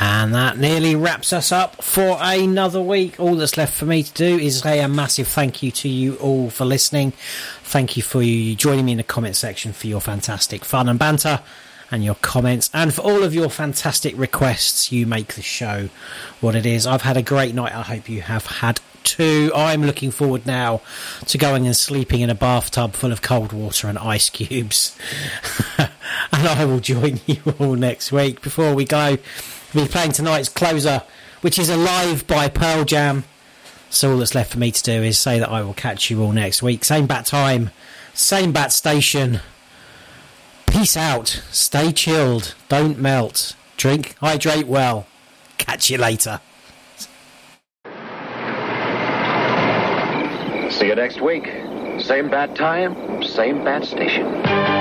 And that nearly wraps us up for another week. All that's left for me to do is say a massive thank you to you all for listening. Thank you for you joining me in the comment section for your fantastic fun and banter and your comments, and for all of your fantastic requests. You make the show what it is. I've had a great night. I hope you have had too. I'm looking forward now to going and sleeping in a bathtub full of cold water and ice cubes. And I will join you all next week. Before we go, we'll be playing tonight's closer, which is Alive by Pearl Jam. So all that's left for me to do is say that I will catch you all next week. Same bat time, same bat station. Peace out. Stay chilled. Don't melt. Drink, hydrate well. Catch you later. See you next week. Same bat time, same bat station.